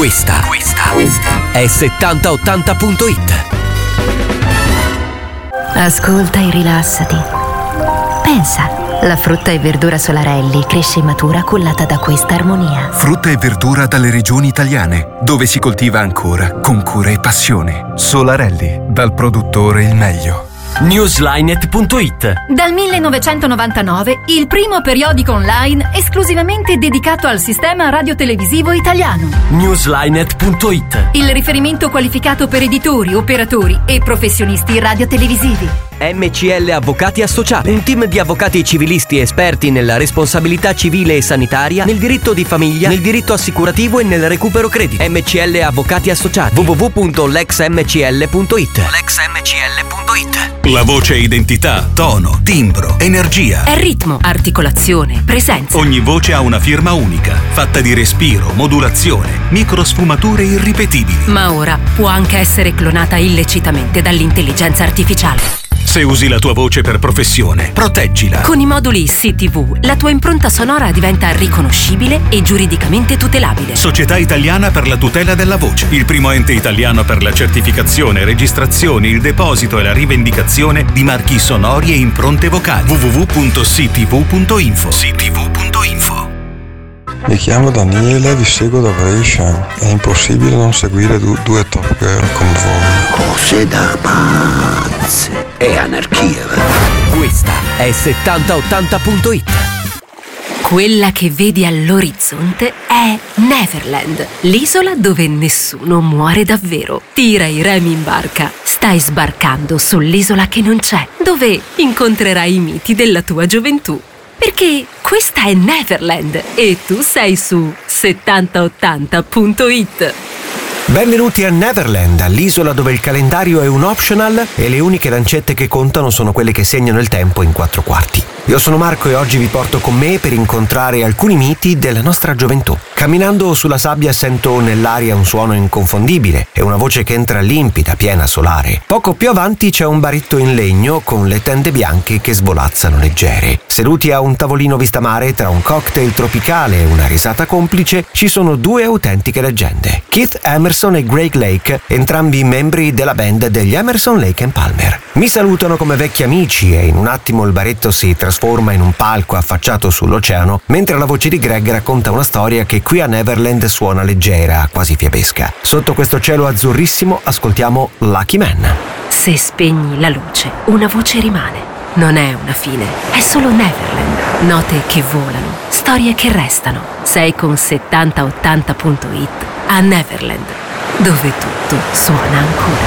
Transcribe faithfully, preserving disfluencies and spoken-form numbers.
Questa, questa è settanta ottanta punto it. Ascolta e rilassati. Pensa, la frutta e verdura Solarelli cresce in matura cullata da questa armonia. Frutta e verdura dalle regioni italiane, dove si coltiva ancora con cura e passione. Solarelli, dal produttore il meglio. Newslinet punto it. Dal millenovecentonovantanove il primo periodico online esclusivamente dedicato al sistema radiotelevisivo italiano. Newslinet punto it. Il riferimento qualificato per editori, operatori e professionisti radiotelevisivi. M C L Avvocati Associati, un team di avvocati civilisti esperti nella responsabilità civile e sanitaria, nel diritto di famiglia, nel diritto assicurativo e nel recupero credito. M C L Avvocati Associati. w w w punto lex m c l punto it. lex m c l punto it. La voce è identità, tono, timbro, energia. È ritmo, articolazione, presenza. Ogni voce ha una firma unica, fatta di respiro, modulazione, microsfumature irripetibili. Ma ora può anche essere clonata illecitamente dall'intelligenza artificiale. Se usi la tua voce per professione, proteggila. Con i moduli C T V, la tua impronta sonora diventa riconoscibile e giuridicamente tutelabile. Società Italiana per la tutela della voce, il primo ente italiano per la certificazione, registrazione, il deposito e la rivendicazione di marchi sonori e impronte vocali. w w w punto c t v punto info. c t v punto info. Mi chiamo Daniele, vi seguo da Brescia. È impossibile non seguire du- due Top Girl con voi. Cose da pazzi e anarchia. Questa è settanta ottanta punto it. Quella che vedi all'orizzonte è Neverland, l'isola dove nessuno muore davvero. Tira i remi in barca. Stai sbarcando sull'isola che non c'è, dove incontrerai i miti della tua gioventù. Perché questa è Neverland e tu sei su settanta ottanta punto it. Benvenuti a Neverland, l'isola dove il calendario è un optional e le uniche lancette che contano sono quelle che segnano il tempo in quattro quarti. Io sono Marco e oggi vi porto con me per incontrare alcuni miti della nostra gioventù. Camminando sulla sabbia sento nell'aria un suono inconfondibile e una voce che entra limpida, piena, solare. Poco più avanti c'è un baretto in legno con le tende bianche che svolazzano leggere. Seduti a un tavolino vista mare tra un cocktail tropicale e una risata complice ci sono due autentiche leggende. Keith Emerson e Greg Lake, entrambi membri della band degli Emerson, Lake and Palmer. Mi salutano come vecchi amici e in un attimo il baretto si trasforma in un palco affacciato sull'oceano, mentre la voce di Greg racconta una storia che qui a Neverland suona leggera, quasi fiabesca. Sotto questo cielo azzurrissimo ascoltiamo Lucky Man. Se spegni la luce, una voce rimane. Non è una fine, è solo Neverland. Note che volano, storie che restano. Sei con settanta ottanta punto it a Neverland, dove tutto suona ancora.